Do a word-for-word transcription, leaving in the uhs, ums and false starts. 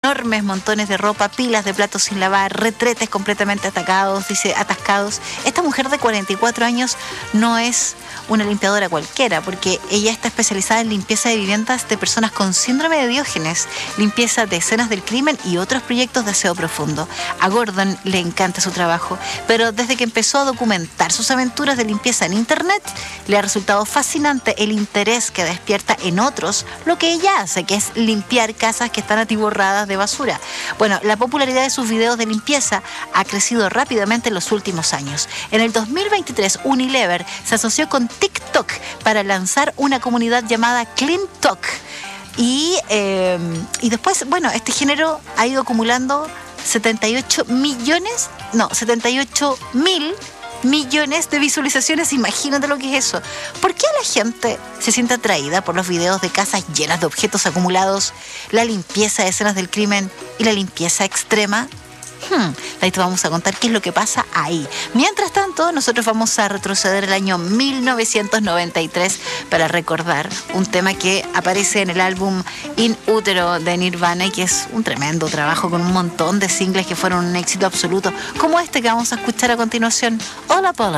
enormes montones de ropa, pilas de platos sin lavar, retretes completamente atacados, dice, atascados. Esta mujer de cuarenta y cuatro años no es una limpiadora cualquiera, porque ella está especializada en limpieza de viviendas de personas con síndrome de Diógenes, limpieza de escenas del crimen y otros proyectos de aseo profundo. A Gordon le encanta su trabajo, pero desde que empezó a documentar sus aventuras de limpieza en internet, le ha resultado fascinante el interés que despierta en otros lo que ella hace, que es limpiar casas que están atiborradas de basura. Bueno, la popularidad de sus videos de limpieza ha crecido rápidamente en los últimos años. En el dos mil veintitrés, Unilever se asoció con TikTok para lanzar una comunidad llamada Clean Talk. Y, eh, y después, bueno, este género ha ido acumulando setenta y ocho millones, no, setenta y ocho mil millones de visualizaciones. Imagínate lo que es eso. ¿Por qué la gente se siente atraída por los videos de casas llenas de objetos acumulados, la limpieza de escenas del crimen y la limpieza extrema? Hmm, ahí te vamos a contar qué es lo que pasa ahí. Mientras tanto, nosotros vamos a retroceder el año mil novecientos noventa y tres para recordar un tema que aparece en el álbum In Utero de Nirvana y que es un tremendo trabajo con un montón de singles que fueron un éxito absoluto, como este que vamos a escuchar a continuación, All Apology.